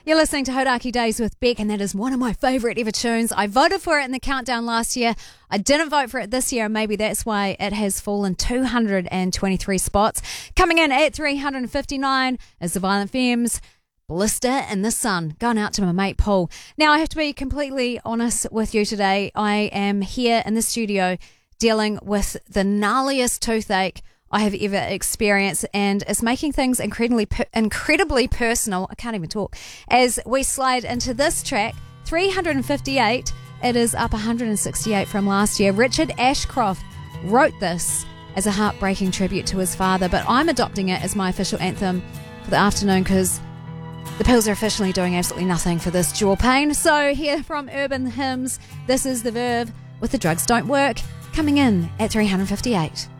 You're listening to Hodaki Days with Beck, and that is one of my favourite ever tunes. I voted for it in the countdown last year. I didn't vote for it this year, and maybe that's why it has fallen 223 spots. Coming in at 359 is the Violent Femmes, Blister in the Sun, going out to my mate Paul. Now, I have to be completely honest with you today. I am here in the studio dealing with the gnarliest toothache I have ever experienced, and it's making things incredibly personal. I can't even talk. As we slide into this track, 358, it is up 168 from last year. Richard Ashcroft wrote this as a heartbreaking tribute to his father, but I'm adopting it as my official anthem for the afternoon because the pills are officially doing absolutely nothing for this jaw pain. So here from Urban Hymns, this is The Verve with The Drugs Don't Work, coming in at 358.